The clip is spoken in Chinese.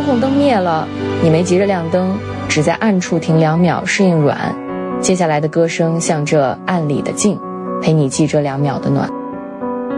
控灯灭了，你没急着亮灯，只在暗处停2秒适应软。接下来的歌声像这暗里的镜，陪你记这2秒的暖。